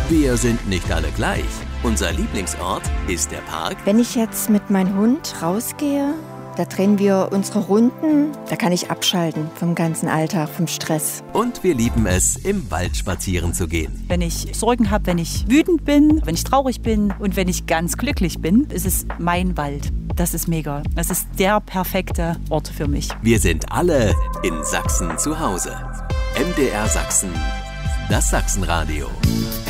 Wir sind nicht alle gleich. Unser Lieblingsort ist der Park. Wenn ich jetzt mit meinem Hund rausgehe, da drehen wir unsere Runden. Da kann ich abschalten vom ganzen Alltag, vom Stress. Und wir lieben es, im Wald spazieren zu gehen. Wenn ich Sorgen habe, wenn ich wütend bin, wenn ich traurig bin und wenn ich ganz glücklich bin, ist es mein Wald. Das ist mega. Das ist der perfekte Ort für mich. Wir sind alle in Sachsen zu Hause. MDR Sachsen, das Sachsenradio.